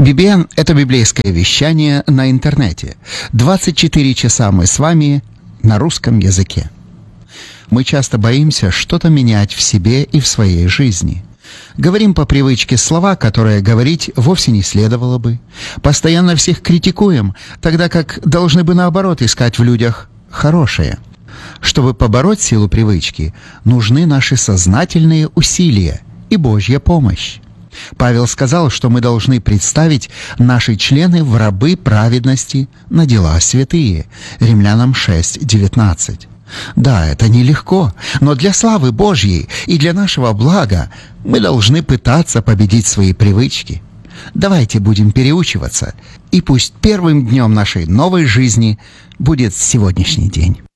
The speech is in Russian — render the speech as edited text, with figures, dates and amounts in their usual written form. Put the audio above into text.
BBN – это библейское вещание на интернете. 24 часа мы с вами на русском языке. Мы часто боимся что-то менять в себе и в своей жизни. Говорим по привычке слова, которые говорить вовсе не следовало бы. Постоянно всех критикуем, тогда как должны бы наоборот искать в людях хорошее. Чтобы побороть силу привычки, нужны наши сознательные усилия и Божья помощь. Павел сказал, что мы должны представить наши члены в рабы праведности на дела святые. Римлянам 6:19. Да, это нелегко, но для славы Божьей и для нашего блага мы должны пытаться победить свои привычки. Давайте будем переучиваться, и пусть первым днем нашей новой жизни будет сегодняшний день.